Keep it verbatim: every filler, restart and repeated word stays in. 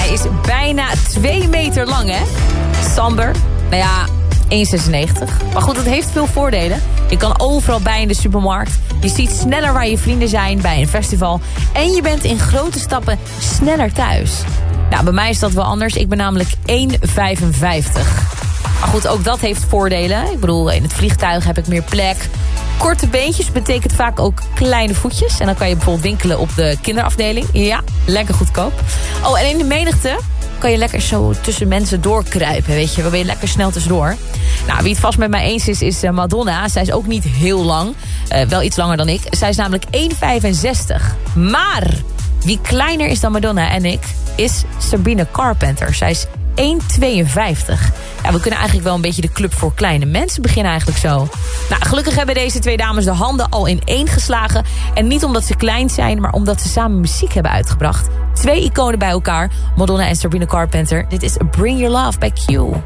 Hij is bijna twee meter lang, hè? Samber, nou ja, één komma zesennegentig. Maar goed, dat heeft veel voordelen. Je kan overal bij in de supermarkt. Je ziet sneller waar je vrienden zijn bij een festival. En je bent in grote stappen sneller thuis. Nou, bij mij is dat wel anders. Ik ben namelijk één komma vijfenvijftig. Maar goed, ook dat heeft voordelen. Ik bedoel, in het vliegtuig heb ik meer plek. Korte beentjes betekent vaak ook kleine voetjes. En dan kan je bijvoorbeeld winkelen op de kinderafdeling. Ja, lekker goedkoop. Oh, en in de menigte kan je lekker zo tussen mensen doorkruipen, weet je. Dan ben je lekker snel tussendoor. Nou, wie het vast met mij eens is, is Madonna. Zij is ook niet heel lang. Uh, wel iets langer dan ik. Zij is namelijk één komma vijfenzestig. Maar wie kleiner is dan Madonna en ik, is Sabrina Carpenter. Zij is één komma tweeënvijftig. Ja, we kunnen eigenlijk wel een beetje de club voor kleine mensen beginnen eigenlijk zo. Nou, gelukkig hebben deze twee dames de handen al in één geslagen. En niet omdat ze klein zijn, maar omdat ze samen muziek hebben uitgebracht. Twee iconen bij elkaar, Madonna en Sabrina Carpenter. Dit is Bring Your Love bij Q.